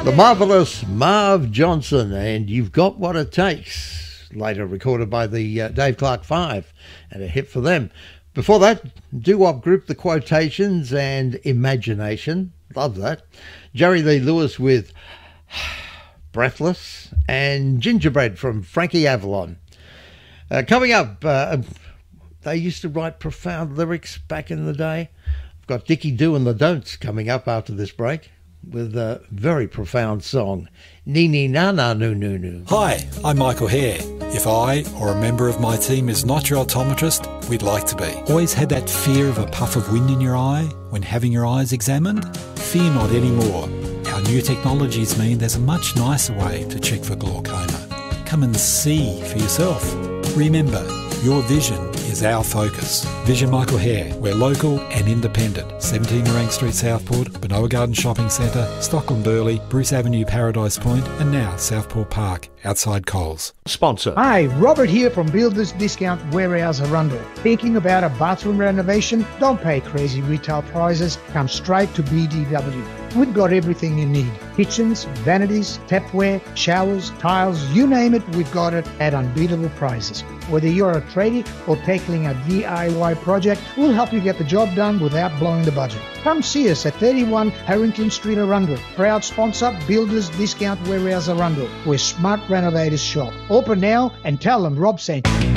The marvellous Marv Johnson and You've Got What It Takes, later recorded by the Dave Clark Five, and a hit for them. Before that, doo-wop group The Quotations and Imagination, love that. Jerry Lee Lewis with Breathless, and Gingerbread from Frankie Avalon. Coming up, they used to write profound lyrics back in the day. I've got Dickie Doo and the Don'ts coming up after this break with a very profound song, Nee Nee Na Na Nu Nu Nu. Hi, I'm Michael Hare. If I or a member of my team is not your optometrist, we'd like to be. Always had that fear of a puff of wind in your eye when having your eyes examined? Fear not anymore. Our new technologies mean there's a much nicer way to check for glaucoma. Come and see for yourself. Remember, your vision is our focus. Vision Michael Hare. We're local and independent. 17 Nerang Street, Southport, Benoa Garden Shopping Centre, Stockland Burleigh, Bruce Avenue, Paradise Point, and now Southport Park, outside Coles. Sponsor. Hi, Robert here from Builders Discount Warehouse Arundel. Thinking about a bathroom renovation? Don't pay crazy retail prices. Come straight to BDW. We've got everything you need. Kitchens, vanities, tapware, showers, tiles, you name it, we've got it at unbeatable prices. Whether you're a tradie or tackling a DIY project, we'll help you get the job done without blowing the budget. Come see us at 31 Harrington Street, Arundel. Proud sponsor, Builders Discount Warehouse Arundel, where smart renovators shop. Open now and tell them Rob sent you.